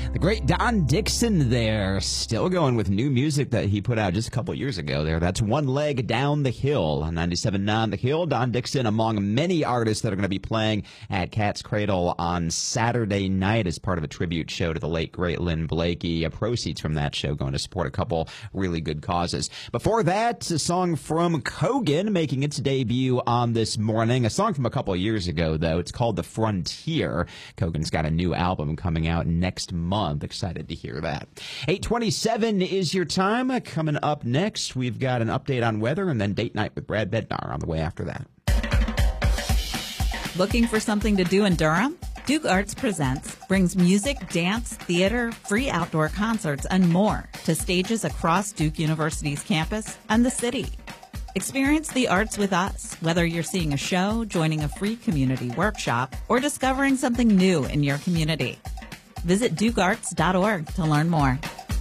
The great Don Dixon there, still going with new music that he put out just a couple years ago there. That's One Leg Down the Hill on 97.9 The Hill. Don Dixon among many artists that are going to be playing at Cat's Cradle on Saturday night as part of a tribute show to the late, great Lynn Blakey. Proceeds from that show going to support a couple really good causes. Before that, a song from Kogan making its debut on this morning. A song from a couple of years ago, though. It's called The Frontier. Kogan's got a new album coming out next month. Excited to hear that. 8:27 is your time. Coming up next, we've got an update on weather and then date night with Brad Bednar on the way after that. Looking for something to do in Durham? Duke Arts Presents brings music, dance, theater, free outdoor concerts, and more to stages across Duke University's campus and the city. Experience the arts with us, whether you're seeing a show, joining a free community workshop, or discovering something new in your community. Visit dukearts.org to learn more.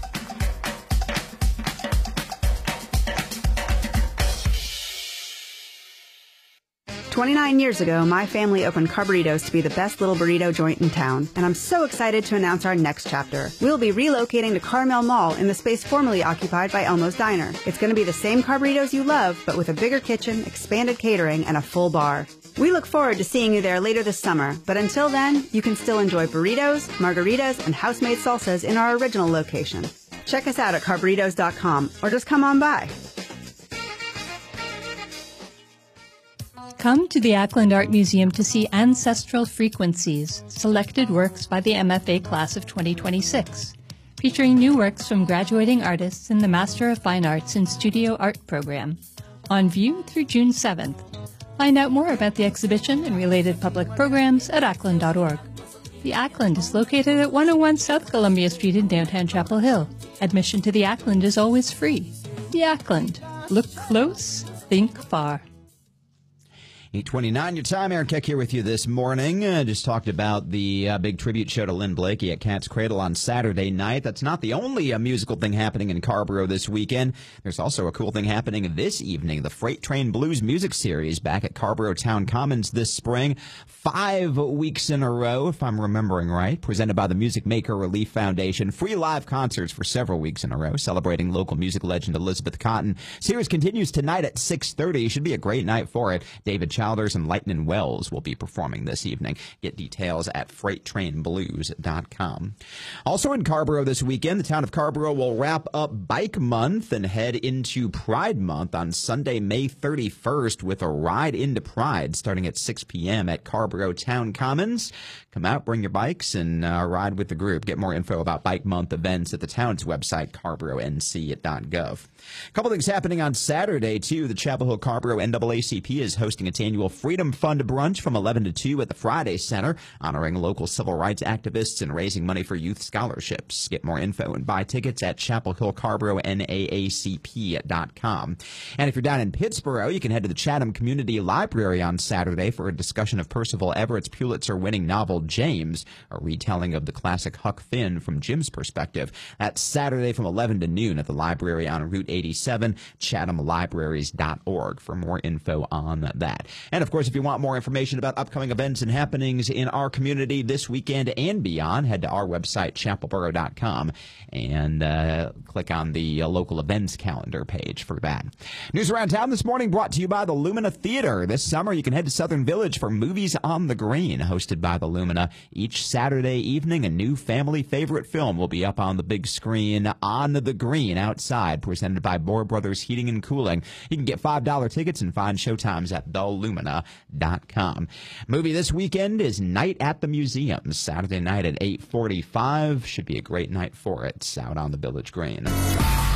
"29 years ago, my family opened Carburritos to be the best little burrito joint in town, and I'm so excited to announce our next chapter. We'll be relocating to Carmel Mall in the space formerly occupied by Elmo's Diner. It's going to be the same Carburritos you love, but with a bigger kitchen, expanded catering, and a full bar. We look forward to seeing you there later this summer, but until then, you can still enjoy burritos, margaritas, and house-made salsas in our original location. Check us out at carburritos.com, or just come on by. Come to the Ackland Art Museum to see Ancestral Frequencies, selected works by the MFA class of 2026, featuring new works from graduating artists in the Master of Fine Arts in Studio Art program, on view through June 7th. Find out more about the exhibition and related public programs at ackland.org. The Ackland is located at 101 South Columbia Street in downtown Chapel Hill. Admission to the Ackland is always free. The Ackland. Look close, think far. 8:29, your time. Aaron Keck here with you this morning. Just talked about the big tribute show to Lynn Blakey at Cat's Cradle on Saturday night. That's not the only musical thing happening in Carrboro this weekend. There's also a cool thing happening this evening. The Freight Train Blues Music Series back at Carrboro Town Commons this spring. 5 weeks in a row, if I'm remembering right, presented by the Music Maker Relief Foundation. Free live concerts for several weeks in a row, celebrating local music legend Elizabeth Cotten. Series continues tonight at 6:30. Should be a great night for it. David Childers and Lightnin' Wells will be performing this evening. Get details at freighttrainblues.com. Also in Carrboro this weekend, the town of Carrboro will wrap up Bike Month and head into Pride Month on Sunday, May 31st with a ride into Pride starting at 6 p.m. at Carrboro Town Commons. Come out, bring your bikes, and ride with the group. Get more info about Bike Month events at the town's website, carboronc.gov. A couple things happening on Saturday, too. The Chapel Hill Carrboro NAACP is hosting its annual Freedom Fund brunch from 11 to 2 at the Friday Center, honoring local civil rights activists and raising money for youth scholarships. Get more info and buy tickets at chapelhillcarboronAACP.com. And if you're down in Pittsburgh, you can head to the Chatham Community Library on Saturday for a discussion of Percival Everett's Pulitzer-winning novel James, a retelling of the classic Huck Finn from Jim's perspective. That's Saturday from 11 to noon at the library on Route 87, chathamlibraries.org for more info on that. And, of course, if you want more information about upcoming events and happenings in our community this weekend and beyond, head to our website, chapelboro.com, and click on the local events calendar page for that. News around town this morning brought to you by the Lumina Theater. This summer, you can head to Southern Village for Movies on the Green, hosted by the Lumina. Each Saturday evening, a new family favorite film will be up on the big screen on the green outside, presented by Bohr Brothers Heating and Cooling. You can get $5 tickets and find showtimes at thelumina.com. Movie this weekend is Night at the Museum, Saturday night at 8:45. Should be a great night for it out on the Village Green.